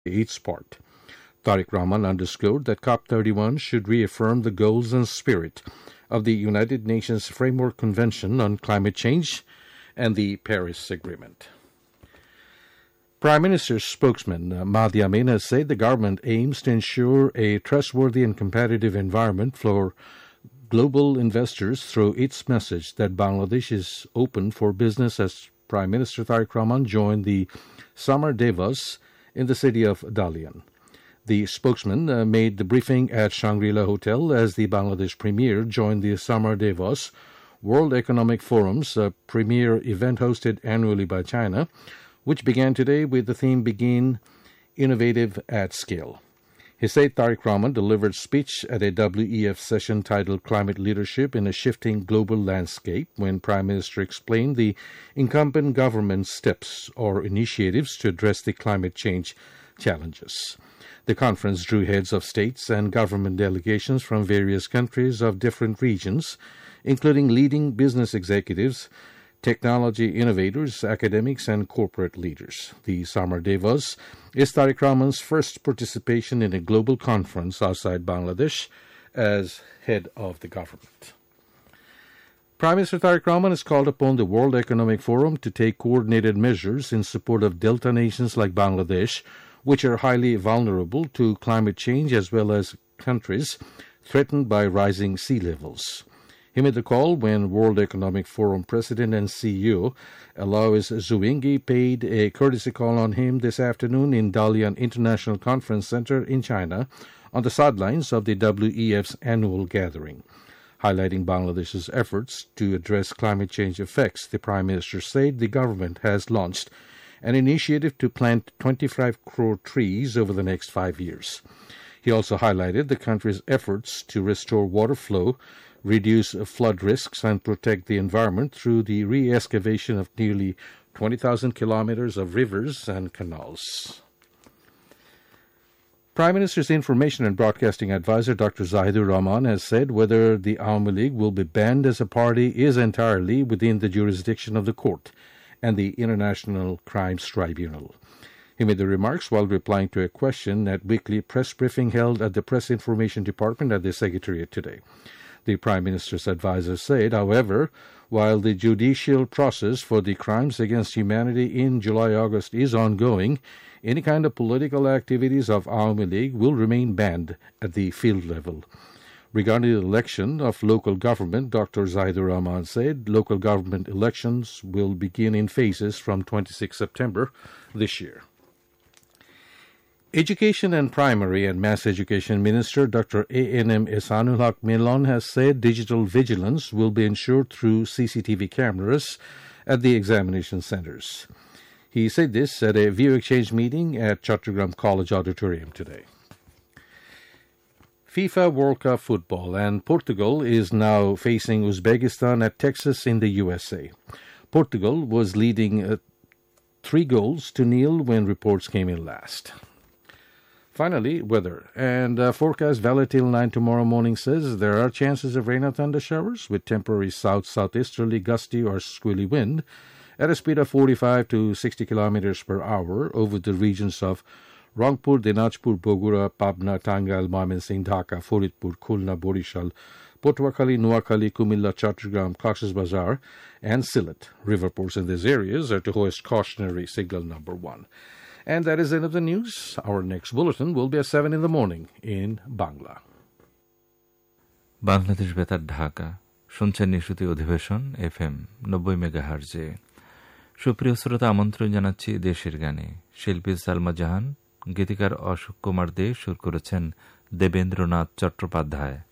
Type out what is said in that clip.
its part. Tariq Rahman underscored that COP31 should reaffirm the goals and spirit of the United Nations Framework Convention on Climate Change and the Paris Agreement. Prime Minister's spokesman Mahdi Amin has said the government aims to ensure a trustworthy and competitive environment for global investors through its message that Bangladesh is open for business as Prime Minister Tariq Rahman joined the Summer Davos in the city of Dalian. The spokesman made the briefing at Shangri-La Hotel as the Bangladesh Premier joined the Summer Davos, World Economic Forum's premier event hosted annually by China, which began today with the theme Begin Innovative at Scale. He said Tariq Rahman delivered speech at a WEF session titled Climate Leadership in a Shifting Global Landscape when Prime Minister explained the incumbent government's steps or initiatives to address the climate change challenges. The conference drew heads of states and government delegations from various countries of different regions, including leading business executives, technology innovators, academics, and corporate leaders. The Summer Davos is Tariq Rahman's first participation in a global conference outside Bangladesh as head of the government. Prime Minister Tariq Rahman has called upon the World Economic Forum to take coordinated measures in support of delta nations like Bangladesh, which are highly vulnerable to climate change as well as countries threatened by rising sea levels. He made the call when World Economic Forum President and CEO Alois Zouingui paid a courtesy call on him this afternoon in Dalian International Conference Center in China on the sidelines of the WEF's annual gathering. Highlighting Bangladesh's efforts to address climate change effects, the Prime Minister said the government has launched an initiative to plant 25 crore trees over the next 5 years. He also highlighted the country's efforts to restore water flow, reduce flood risks, and protect the environment through the re-excavation of nearly 20,000 kilometers of rivers and canals. Prime Minister's Information and Broadcasting Advisor Dr. Zahidur Rahman has said whether the Awami League will be banned as a party is entirely within the jurisdiction of the court and the International Crimes Tribunal. He made the remarks while replying to a question at weekly press briefing held at the Press Information Department at the Secretariat today. The Prime Minister's advisor said, however, while the judicial process for the crimes against humanity in July-August is ongoing, any kind of political activities of Awami League will remain banned at the field level. Regarding the election of local government, Dr. Zahidur Rahman said local government elections will begin in phases from 26 September this year. Education and Primary and Mass Education Minister Dr. A.N.M. Ehsanul Haq Milon has said digital vigilance will be ensured through CCTV cameras at the examination centers. He said this at a view exchange meeting at Chattogram College Auditorium today. FIFA World Cup football, and Portugal is now facing Uzbekistan at Texas in the USA. Portugal was leading 3-0 when reports came in last. Finally, weather. And forecast valid till 9 tomorrow morning says there are chances of rain or thunder showers with temporary south-southeasterly gusty or squally wind at a speed of 45 to 60 kilometers per hour over the regions of Rangpur, Dinajpur, Bogura, Pabna, Tangal, Mymensingh, Dhaka, Faridpur, Khulna, Borishal, Potwakhali, Noakhali, Kumilla, Chattogram, Cox's Bazar, and Sylhet. River ports in these areas are to hoist cautionary signal number 1. And that is the end of the news. Our next bulletin will be at 7 in the morning in Bangla. Bangladesh বেতার ঢাকা শুনছেন নিশুতি অধিবেশন FM 90 মেগাহার্জে। সুপ্রিয় শ্রোতা, আমন্ত্রণ জানাচ্ছি দেশের গানে। শিল্পী সালমা জাহান, গীতিকার অশোক কুমার দে, সুর করেছেন দেবেন্দ্রনাথ চট্টোপাধ্যায়।